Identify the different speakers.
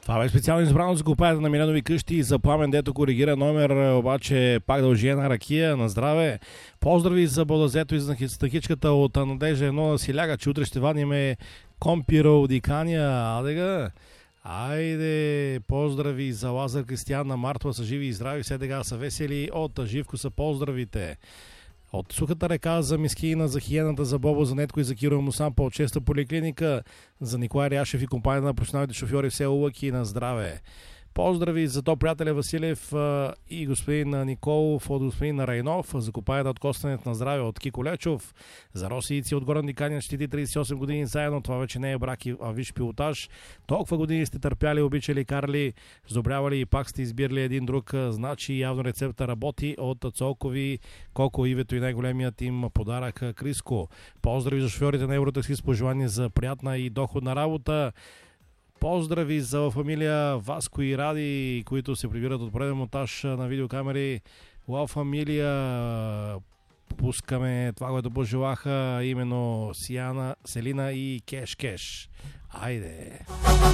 Speaker 1: Това беше специално избрано за купаята на Миленови къщи за Пламен, дето коригира номер, обаче пак дължи една ракия на здраве. Поздрави за Бодазето и за стахичката от Надежда 1 на Силяга, че утре ще вадиме компира от Икания. Адега! Айде, поздрави за Лазар Кристиян на Мартова са живи и здрави, все сега са весели. От Живко са поздравите. От Сухата река за Мискина, за Хиената, за Бобо, за Нетко и за Киро Мусан по честа поликлиника, за Николай Ряшев и компания на професионалните шофьори в село Лъки на здраве. Поздрави за то приятеля Василев и господин Николов от господин Райнов, за компанията от Костенец на здраве от Кико Лечов, за Росийци от Горен Диканя, щити 38 години заедно, това вече не е брак, а виж пилотаж. Толкова години сте търпяли, обичали, карали, сдобрявали и пак сте избирали един друг, значи явно рецепта работи. От Цолкови, Коко, Ивето и най-големият им подарък Криско. Поздрави за шофьорите на Евротакси с пожелание за приятна и доходна работа. Поздрави за фамилия Васко и Ради, които се прибират от пореден монтаж на видеокамери. Ла фамилия, пускаме това, което пожелаха, именно Сиана, Селина и Кеш. Айде!